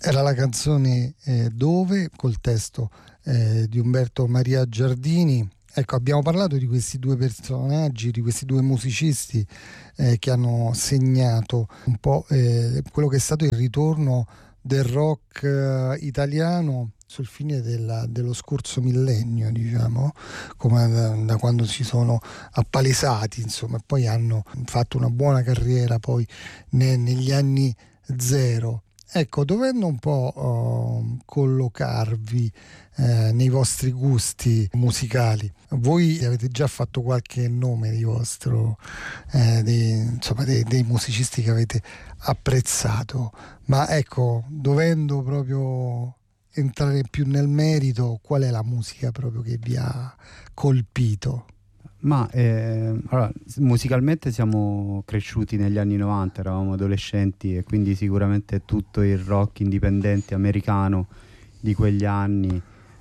Era la canzone Dove, col testo di Umberto Maria Giardini. Ecco, abbiamo parlato di questi due personaggi, di questi due musicisti che hanno segnato un po' quello che è stato il ritorno del rock italiano sul fine dello scorso millennio, diciamo, come da quando si sono appalesati, insomma, e poi hanno fatto una buona carriera poi negli anni zero. Ecco, dovendo un po' collocarvi nei vostri gusti musicali, voi avete già fatto qualche nome di vostro, insomma, dei musicisti che avete apprezzato, ma ecco, dovendo proprio entrare più nel merito, qual è la musica proprio che vi ha colpito? Ma allora, musicalmente siamo cresciuti negli anni 90, eravamo adolescenti e quindi sicuramente tutto il rock indipendente americano di quegli anni,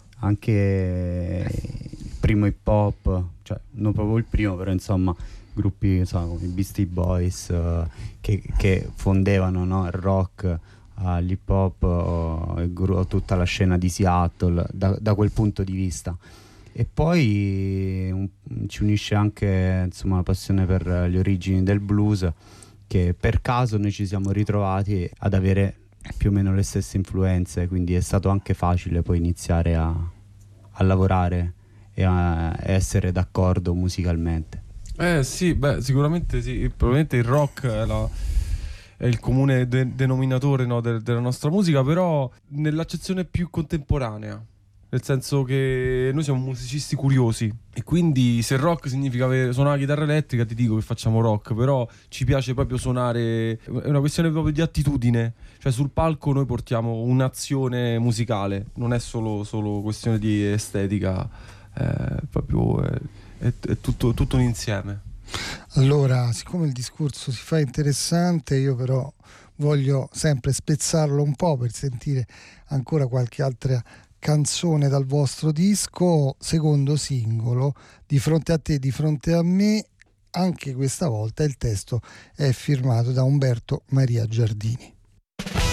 anche il primo hip hop, cioè non proprio il primo, però insomma gruppi, insomma, come i Beastie Boys che fondevano, no, il rock, l'hip hop, tutta la scena di Seattle da quel punto di vista. E poi ci unisce anche, insomma, la passione per le origini del blues, che per caso noi ci siamo ritrovati ad avere più o meno le stesse influenze, quindi è stato anche facile poi iniziare a lavorare e a essere d'accordo musicalmente. Sì, beh, sicuramente sì, probabilmente il rock è il comune denominatore, no, della nostra musica, però nell'accezione più contemporanea. Nel senso che noi siamo musicisti curiosi e quindi se rock significa suonare la chitarra elettrica, ti dico che facciamo rock, però ci piace proprio suonare, è una questione proprio di attitudine, cioè sul palco noi portiamo un'azione musicale, non è solo questione di estetica, proprio è tutto un insieme. Allora, siccome il discorso si fa interessante, io però voglio sempre spezzarlo un po' per sentire ancora qualche altra canzone dal vostro disco, secondo singolo, Di fronte a te, di fronte a me. Anche questa volta il testo è firmato da Umberto Maria Giardini.